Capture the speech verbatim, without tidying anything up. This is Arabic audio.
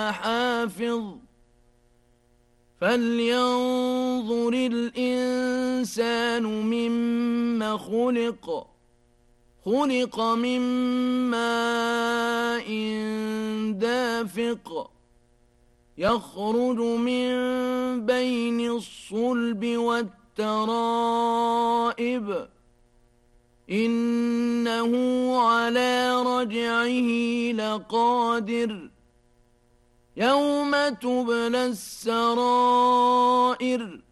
حافظ فلينظر الإنسان مما خلق خلق من ماء دافق يخرج من بين الصلب والترائب إنه على رجعه لقادر يوم تبلى السرائر